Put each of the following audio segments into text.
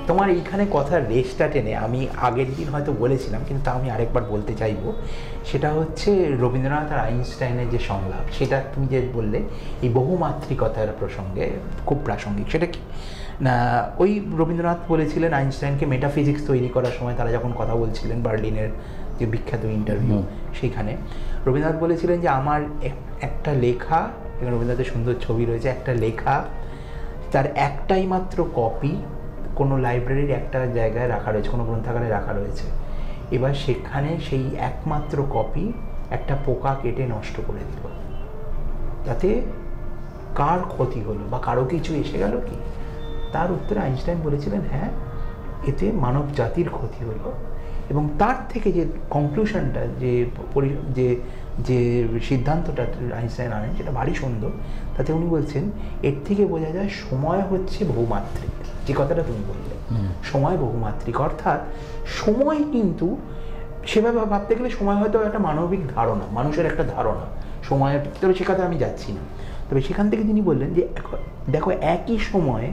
তোমার এইখানে কথার রেশটা টেনে আমি আগের দিন হয়তো বলেছিলাম, কিন্তু তা আমি আরেকবার বলতে চাইবো। সেটা হচ্ছে রবীন্দ্রনাথ আর আইনস্টাইনের যে সংলাপ, সেটা তুমি যে বললে এই বহুমাত্রিকতার প্রসঙ্গে খুব প্রাসঙ্গিক। সেটা কি না, ওই রবীন্দ্রনাথ বলেছিলেন আইনস্টাইনকে মেটাফিজিক্স তৈরি করার সময়, তারা যখন কথা বলছিলেন বার্লিনের যে বিখ্যাত ইন্টারভিউ, সেইখানে রবীন্দ্রনাথ বলেছিলেন যে আমার একটা লেখা, এখানে রবীন্দ্রনাথের সুন্দর ছবি রয়েছে, একটা লেখা তার একটাই মাত্র কপি কোনো লাইব্রেরির একটা জায়গায় রাখা রয়েছে, কোনো গ্রন্থাগারে রাখা রয়েছে। এবার সেখানে সেই একমাত্র কপি একটা পোকা কেটে নষ্ট করে দিল, তাতে কার ক্ষতি হলো বা কারো কিছু এসে গেল কি? তার উত্তরে আইনস্টাইন বলেছিলেন হ্যাঁ, এতে মানব জাতির ক্ষতি হলো। এবং তার থেকে যে কনক্লুশনটা, যে যে সিদ্ধান্তটা আইনস্টাইন আনেন, সেটা ভারী সুন্দর। তাতে উনি বলছেন এর থেকে বোঝা যায় সময় হচ্ছে বহুমাত্রিক। যে কথাটা তুমি বললে, সময় বহুমাত্রিক, অর্থাৎ সময় কিন্তু সেভাবে ভাবতে গেলে সময় হয়তো একটা মানবিক ধারণা, মানুষের একটা ধারণা সময়ের, তবে সে কথা আমি যাচ্ছি না। তবে সেখান থেকে তিনি বললেন যে দেখো একই সময়ে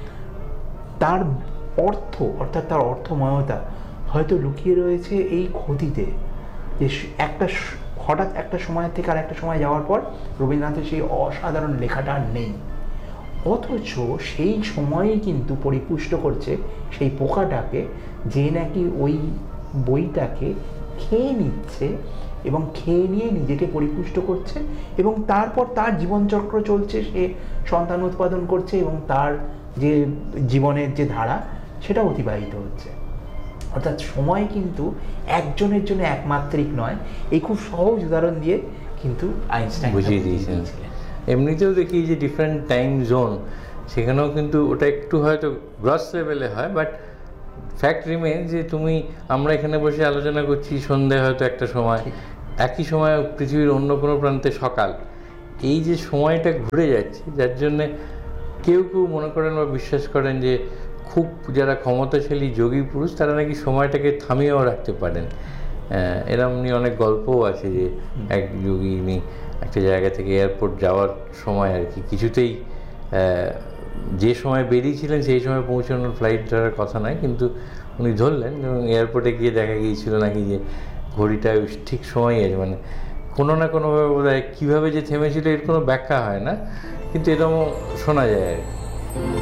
তার অর্থ, অর্থাৎ তার অর্থময়তা হয়তো লুকিয়ে রয়েছে এই ক্ষতিতে, যে একটা হঠাৎ একটা সময় থেকে আর একটা সময় যাওয়ার পর রবীন্দ্রনাথের সেই অসাধারণ লেখাটা আর নেই, অথচ সেই সময়ই কিন্তু পরিপুষ্ট করছে সেই পোকাটাকে, যে নাকি ওই বইটাকে খেয়ে নিচ্ছে এবং খেয়ে নিয়ে নিজেকে পরিপুষ্ট করছে, এবং তারপর তার জীবনচক্র চলছে, সে সন্তান উৎপাদন করছে এবং তার যে জীবনের যে ধারা সেটা অতিবাহিত হচ্ছে। অর্থাৎ সময় কিন্তু একজনের জন্য একমাত্রিক নয়। এই খুব সহজ উদাহরণ দিয়ে কিন্তু আইনস্টাইন বুঝিয়ে দিয়েছিলেন। এমনিতেও দেখি যে ডিফারেন্ট টাইম জোন, সেখানেও কিন্তু ওটা একটু হয়তো গ্রস লেভেলে হয়, বাট ফ্যাক্ট রিমেন যে আমরা এখানে বসে আলোচনা করছি সন্ধ্যে হয়তো একটা সময়, একই সময় পৃথিবীর অন্য কোনো প্রান্তে সকাল। এই যে সময়টা ঘুরে যাচ্ছে, যার জন্যে কেউ কেউ মনে করেন বা বিশ্বাস করেন যে খুব যারা ক্ষমতাশালী যোগী পুরুষ, তারা নাকি সময়টাকে থামিয়েও রাখতে পারেন। এরকম নিয়ে অনেক গল্পও আছে যে এক যোগী উনি একটা জায়গা থেকে এয়ারপোর্ট যাওয়ার সময় আর কি কিছুতেই যে সময় বেরিয়েছিলেন সেই সময় পৌঁছানোর ফ্লাইট ধরার কথা নয়, কিন্তু উনি ধরলেন এবং এয়ারপোর্টে গিয়ে দেখা গিয়েছিল নাকি যে ঘড়িটা ঠিক সময়ই আছে, মানে কোনো না কোনোভাবে বোধ হয় কীভাবে যে থেমেছিল এর কোনো ব্যাখ্যা হয় না, কিন্তু এরকমও শোনা যায় আর কি।